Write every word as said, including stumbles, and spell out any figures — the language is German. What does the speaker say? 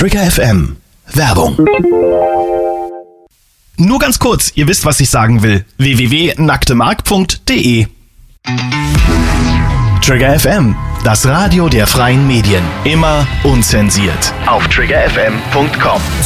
Trigger F M. Werbung. Nur ganz kurz, ihr wisst, was ich sagen will. w w w punkt nacktemark punkt de Trigger F M, das Radio der freien Medien. Immer unzensiert. Auf trigger f m punkt com.